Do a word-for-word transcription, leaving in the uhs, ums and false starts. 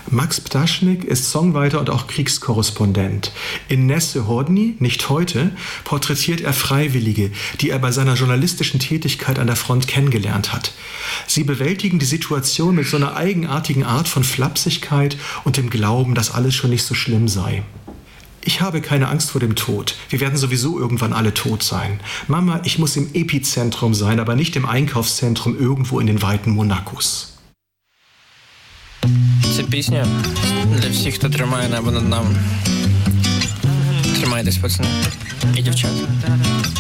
Max Ptaschnik ist Songwriter und auch Kriegskorrespondent. In Nesse Hodny, nicht heute, porträtiert er Freiwillige, die er bei seiner journalistischen Tätigkeit an der Front kennengelernt hat. Sie bewältigen die Situation mit so einer eigenartigen Art von Flapsigkeit und dem Glauben, dass alles schon nicht so schlimm sei. Ich habe keine Angst vor dem Tod. Wir werden sowieso irgendwann alle tot sein. Mama, ich muss im Epizentrum sein, aber nicht im Einkaufszentrum irgendwo in den weiten Monacos. Це пісня для всіх, хто тримає небо над нами. Тримайтесь, пацани і дівчата.